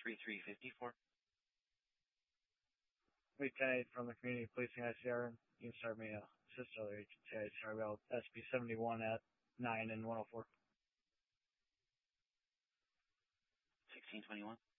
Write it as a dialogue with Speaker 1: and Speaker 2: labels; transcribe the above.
Speaker 1: 3354.
Speaker 2: Wait, 10-8 from the community policing ICR. You can start me a sister other agency ICR about SB 71 at 9 and 104.
Speaker 1: 1621.